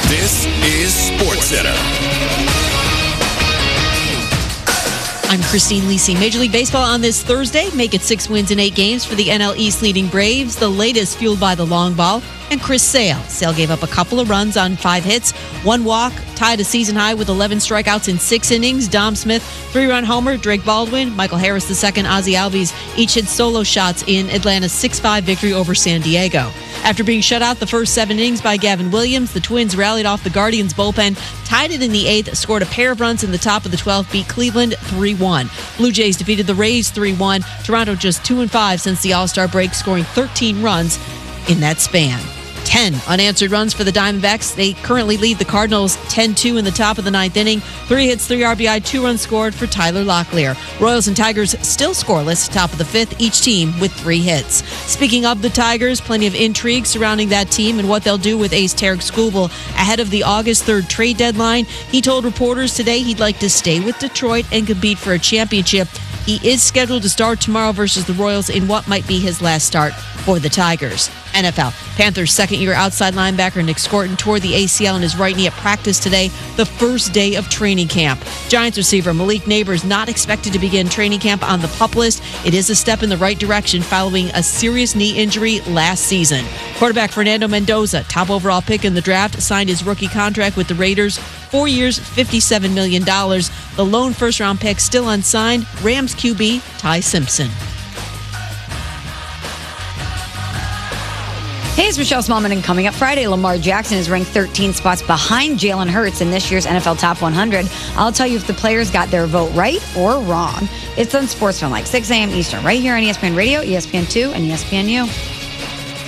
This is SportsCenter. I'm Christine Lisi. Major League Baseball on this Thursday. Make it 6 wins in 8 games for the NL East leading Braves. The latest fueled by the long ball and Chris Sale. Sale gave up a couple of runs on 5 hits, 1 walk, tied a season high with 11 strikeouts in 6 innings. Dom Smith, 3-run homer. Drake Baldwin, Michael Harris II, Ozzie Albies each hit solo shots in Atlanta's 6-5 victory over San Diego. After being shut out the first 7 innings by Gavin Williams, the Twins rallied off the Guardians' bullpen, tied it in the 8th, scored a pair of runs in the top of the 12th, beat Cleveland 3-1. Blue Jays defeated the Rays 3-1. Toronto just 2-5 since the All-Star break, scoring 13 runs in that span. 10 unanswered runs for the Diamondbacks. They currently lead the Cardinals 10-2 in the top of the 9th inning. 3 hits, 3 RBI, 2 runs scored for Tyler Locklear. Royals and Tigers still scoreless, top of the 5th, each team with 3 hits. Speaking of the Tigers, plenty of intrigue surrounding that team and what they'll do with ace Tarek Skubal ahead of the August 3rd trade deadline. He told reporters today he'd like to stay with Detroit and compete for a championship. He is scheduled to start tomorrow versus the Royals in what might be his last start for the Tigers. NFL. Panthers' second-year outside linebacker Nick Scorton tore the ACL in his right knee at practice today, the first day of training camp. Giants receiver Malik Neighbors not expected to begin training camp on the PUP list. It is a step in the right direction following a serious knee injury last season. Quarterback Fernando Mendoza, top overall pick in the draft, signed his rookie contract with the Raiders. 4 years, $57 million. The lone first-round pick still unsigned, Rams QB Ty Simpson. Hey, it's Michelle Smallman, and coming up Friday, Lamar Jackson is ranked 13 spots behind Jalen Hurts in this year's NFL Top 100. I'll tell you if the players got their vote right or wrong. It's on SportsCenter, like 6 a.m. Eastern, right here on ESPN Radio, ESPN2, and ESPNU.